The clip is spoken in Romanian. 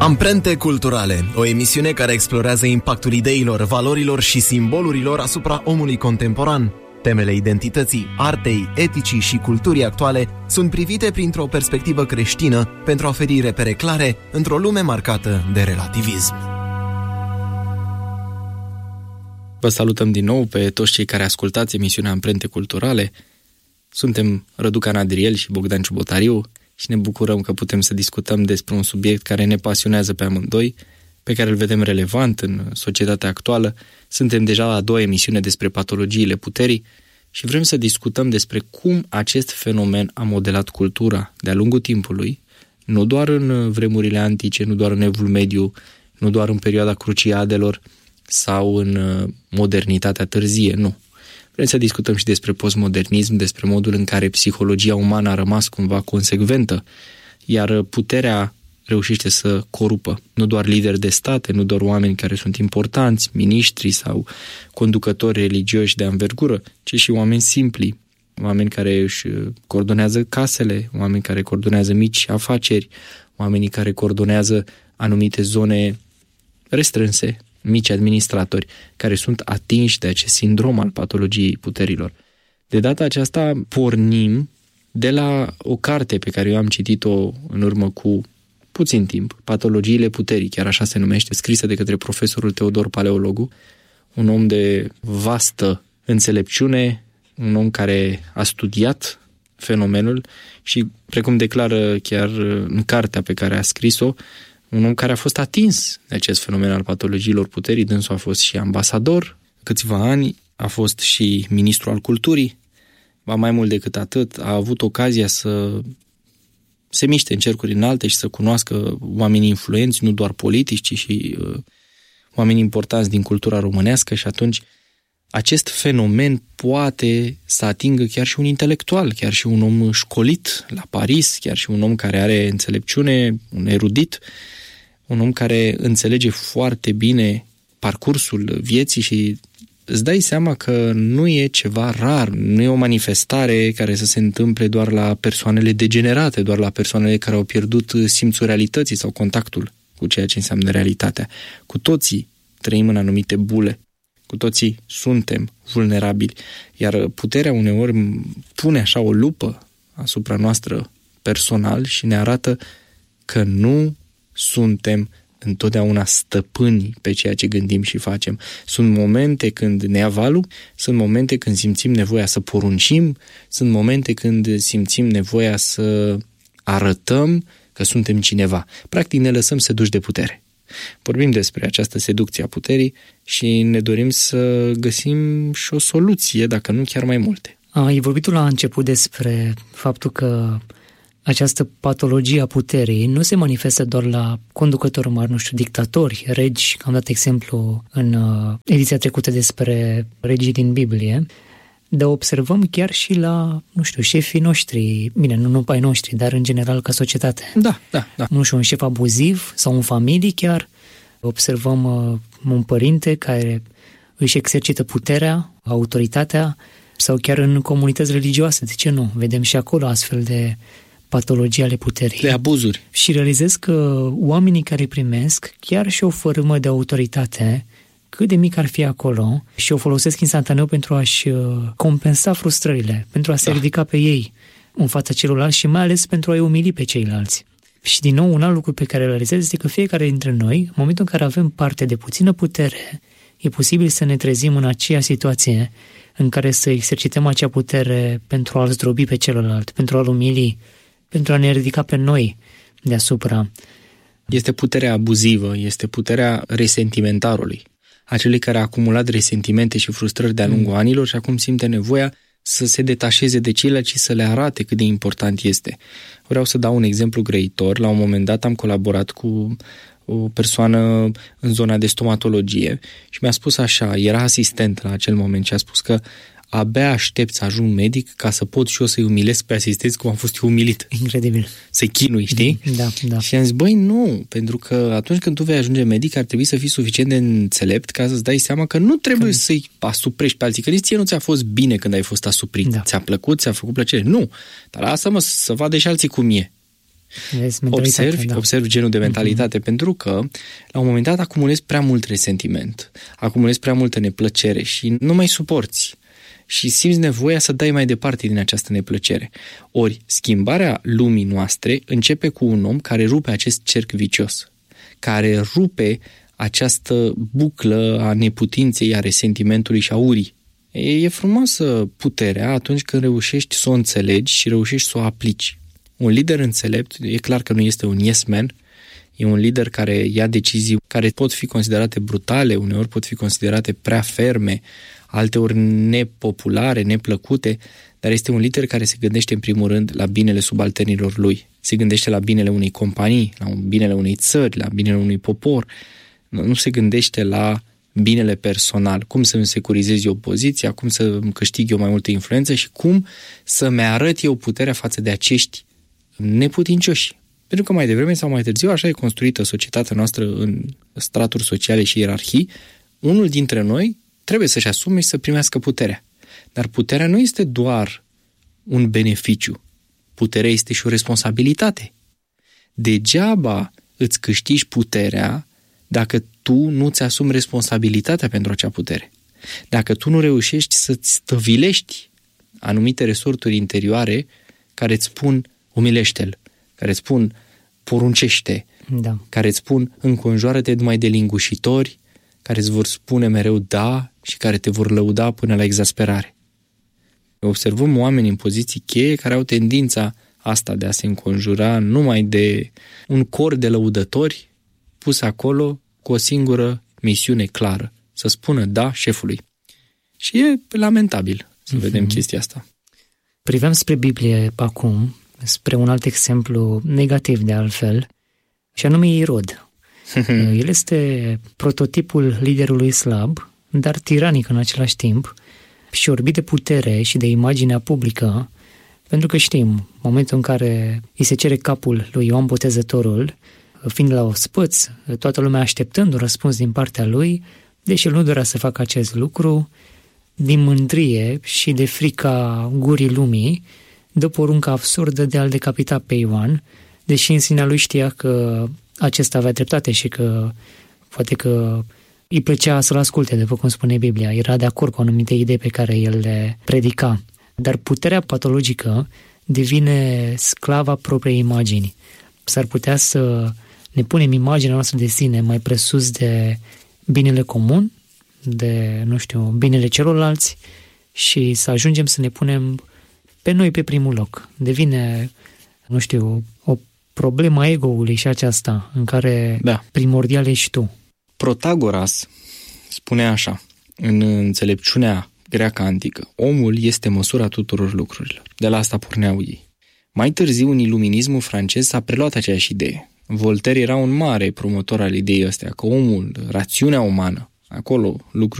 Amprente culturale, o emisiune care explorează impactul ideilor, valorilor și simbolurilor asupra omului contemporan. Temele identității, artei, eticii și culturii actuale sunt privite printr-o perspectivă creștină pentru a oferi repere clare într-o lume marcată de relativism. Vă salutăm din nou pe toți cei care ascultați emisiunea Amprente culturale. Suntem Răducan Adriel și Bogdan Ciubotariu și ne bucurăm că putem să discutăm despre un subiect care ne pasionează pe amândoi, pe care îl vedem relevant în societatea actuală. Suntem deja la a doua emisiune despre patologiile puterii și vrem să discutăm despre cum acest fenomen a modelat cultura de-a lungul timpului, nu doar în vremurile antice, nu doar în Evul Mediu, nu doar în perioada Cruciadelor sau în modernitatea târzie, nu. Vrem să discutăm și despre postmodernism, despre modul în care psihologia umană a rămas cumva consecventă, iar puterea reușește să corupă nu doar lideri de state, nu doar oameni care sunt importanți, miniștri sau conducători religioși de anvergură, ci și oameni simpli, oameni care își coordonează casele, oameni care coordonează mici afaceri, oamenii care coordonează anumite zone restrânse, mici administratori, care sunt atinși de acest sindrom al patologiei puterilor. De data aceasta pornim de la o carte pe care eu am citit-o în urmă cu puțin timp, Patologiile puterii, chiar așa se numește, scrisă de către profesorul Teodor Paleologu, un om de vastă înțelepciune, un om care a studiat fenomenul și, precum declară chiar în cartea pe care a scris-o, un om care a fost atins de acest fenomen al patologiilor puterii. Dânsul a fost și ambasador câțiva ani, a fost și ministru al culturii, ba mai mult decât atât, a avut ocazia să se miște în cercuri înalte și să cunoască oameni influenți, nu doar politici, ci și oameni importanți din cultura românească și atunci acest fenomen poate să atingă chiar și un intelectual, chiar și un om școlit la Paris, chiar și un om care are înțelepciune, un erudit, un om care înțelege foarte bine parcursul vieții și îți dai seama că nu e ceva rar, nu e o manifestare care să se întâmple doar la persoanele degenerate, doar la persoanele care au pierdut simțul realității sau contactul cu ceea ce înseamnă realitatea. Cu toții trăim în anumite bule, cu toții suntem vulnerabili, iar puterea uneori pune așa o lupă asupra noastră personal și ne arată că nu suntem întotdeauna stăpâni pe ceea ce gândim și facem. Sunt momente când ne ia valul, sunt momente când simțim nevoia să poruncim, sunt momente când simțim nevoia să arătăm că suntem cineva. Practic ne lăsăm seduși de putere. Vorbim despre această seducție a puterii și ne dorim să găsim și o soluție, dacă nu chiar mai multe. Ai vorbit la început despre faptul că această patologie a puterii nu se manifestă doar la conducători mari, nu știu, dictatori, regi, am dat exemplu în ediția trecută despre regii din Biblie, dar observăm chiar și la, nu știu, șefii noștri, bine, nu ai noștri, dar în general ca societate. Da. Nu știu, un șef abuziv sau în familie chiar, observăm un părinte care își exercită puterea, autoritatea, sau chiar în comunități religioase, de ce nu? Vedem și acolo astfel de patologii ale puterii. De abuzuri. Și realizez că oamenii care primesc chiar și o formă de autoritate, cât de mic ar fi acolo, și o folosesc instantaneu pentru a-și compensa frustrările, pentru a se ridica pe ei în fața celorlalți și mai ales pentru a-i umili pe ceilalți. Și din nou, un alt lucru pe care îl realizez este că fiecare dintre noi, în momentul în care avem parte de puțină putere, e posibil să ne trezim în aceea situație în care să exercităm acea putere pentru a-l zdrobi pe celălalt, pentru a-l umili, pentru a ne ridica pe noi deasupra. Este puterea abuzivă, este puterea resentimentarului, acelui care a acumulat resentimente și frustrări de-a lungul anilor și acum simte nevoia să se detașeze de ceilalți și să le arate cât de important este. Vreau să dau un exemplu grăitor. La un moment dat am colaborat cu o persoană în zona de stomatologie și mi-a spus așa, era asistent la acel moment și a spus că abia aștept să ajung medic ca să pot și eu să-i umilesc pe asistenți cum am fost eu umilit. Incredibil. Să-i chinui, știi? Da. Și am zis, băi, nu, pentru că atunci când tu vei ajunge medic ar trebui să fii suficient de înțelept ca să-ți dai seama că nu trebuie să-i asuprești pe alții, că nici ție nu ți-a fost bine când ai fost asuprit. Da. Ți-a plăcut, ți-a făcut plăcere. Nu, dar lasă-mă să vadă și alții cum e. Observi genul de mentalitate, pentru că la un moment dat acumulezi prea mult resentiment, acumulezi prea multă neplăcere și nu mai suporți și simți nevoia să dai mai departe din această neplăcere. Ori schimbarea lumii noastre începe cu un om care rupe acest cerc vicios, care rupe această buclă a neputinței, a resentimentului și a urii. E frumoasă puterea atunci când reușești să o înțelegi și reușești să o aplici. Un lider înțelept, e clar că nu este un yes man, e un lider care ia decizii care pot fi considerate brutale, uneori pot fi considerate prea ferme, alteori nepopulare, neplăcute, dar este un lider care se gândește în primul rând la binele subalternilor lui. Se gândește la binele unei companii, la binele unei țări, la binele unui popor. Nu se gândește la binele personal, cum să-mi securizez eu poziția, cum să câștig eu mai multă influență și cum să-mi arăt eu puterea față de acești neputincioși. Pentru că mai devreme sau mai târziu așa e construită societatea noastră în straturi sociale și ierarhii. Unul dintre noi trebuie să-și asume și să primească puterea. Dar puterea nu este doar un beneficiu. Puterea este și o responsabilitate. Degeaba îți câștigi puterea dacă tu nu-ți asumi responsabilitatea pentru acea putere. Dacă tu nu reușești să-ți stăvilești anumite resorturi interioare care îți spun umilește-l, care îți spun poruncește, care îți spun înconjoară-te numai de lingușitori, care îți vor spune mereu da și care te vor lăuda până la exasperare. Observăm oameni în poziții cheie care au tendința asta de a se înconjura numai de un cor de lăudători pus acolo cu o singură misiune clară, să spună da șefului. Și e lamentabil să vedem chestia asta. Priveam spre Biblie acum, spre un alt exemplu negativ de altfel, și anume Irod. El este prototipul liderului slab, dar tiranic în același timp și orbit de putere și de imaginea publică, pentru că știm, momentul în care îi se cere capul lui Ioan Botezătorul, fiind la ospăț, toată lumea așteptând un răspuns din partea lui, deși el nu dorea să facă acest lucru, din mândrie și de frica gurii lumii, dă porunca absurdă de a-l decapita pe Ioan, deși în sinea lui știa că acesta avea dreptate și că poate că îi plăcea să-l asculte, după cum spune Biblia. Era de acord cu anumite idei pe care el le predica. Dar puterea patologică devine sclava propriei imagini. S-ar putea să ne punem imaginea noastră de sine mai presus de binele comun, de, binele celorlalți și să ajungem să ne punem pe noi pe primul loc. Devine, o problema ego-ului și aceasta, în care primordial ești tu. Protagoras spune așa, în înțelepciunea greacă antică, omul este măsura tuturor lucrurilor. De la asta porneau ei. Mai târziu, în iluminismul francez s-a preluat aceeași idee. Voltaire era un mare promotor al ideii astea, că omul, rațiunea umană, acolo lucruri